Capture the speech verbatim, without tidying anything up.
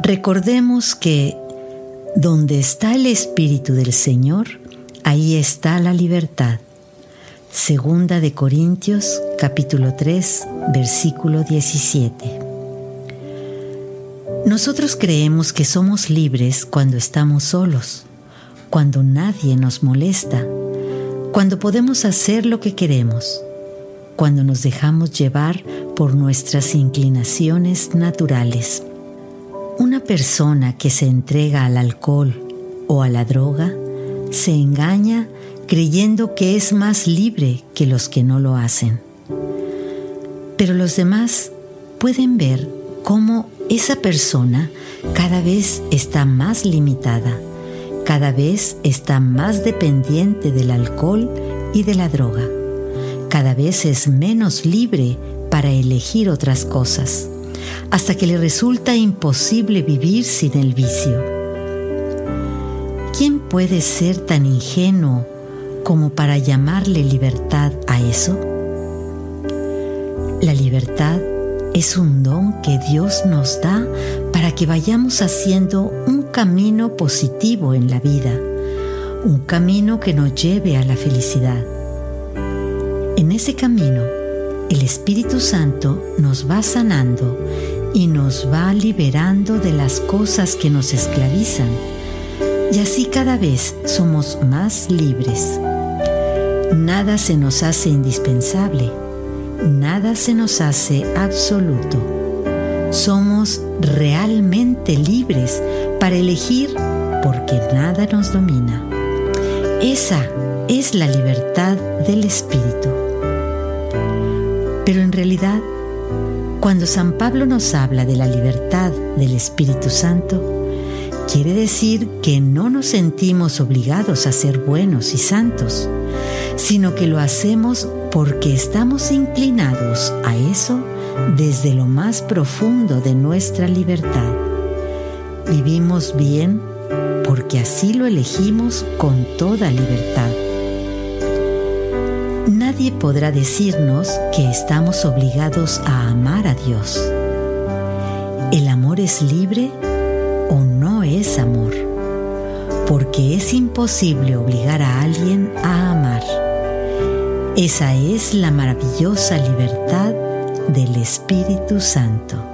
Recordemos que donde está el Espíritu del Señor, ahí está la libertad. Segunda de Corintios, capítulo tres, versículo diecisiete. Nosotros creemos que somos libres cuando estamos solos, cuando nadie nos molesta, cuando podemos hacer lo que queremos, cuando nos dejamos llevar por nuestras inclinaciones naturales. Una persona que se entrega al alcohol o a la droga se engaña creyendo que es más libre que los que no lo hacen. Pero los demás pueden ver cómo esa persona cada vez está más limitada, cada vez está más dependiente del alcohol y de la droga, cada vez es menos libre para elegir otras cosas, hasta que le resulta imposible vivir sin el vicio. ¿Quién puede ser tan ingenuo como para llamarle libertad a eso? La libertad es un don que Dios nos da para que vayamos haciendo un camino positivo en la vida, un camino que nos lleve a la felicidad. En ese camino, el Espíritu Santo nos va sanando y nos va liberando de las cosas que nos esclavizan, y así cada vez somos más libres. Nada se nos hace indispensable, nada se nos hace absoluto. Somos realmente libres para elegir porque nada nos domina. Esa es la libertad del Espíritu. Pero en realidad, cuando San Pablo nos habla de la libertad del Espíritu Santo, quiere decir que no nos sentimos obligados a ser buenos y santos, sino que lo hacemos porque estamos inclinados a eso desde lo más profundo de nuestra libertad. Vivimos bien porque así lo elegimos con toda libertad. Nadie podrá decirnos que estamos obligados a amar a Dios. ¿El amor es libre o no es amor? Porque es imposible obligar a alguien a amar. Esa es la maravillosa libertad del Espíritu Santo.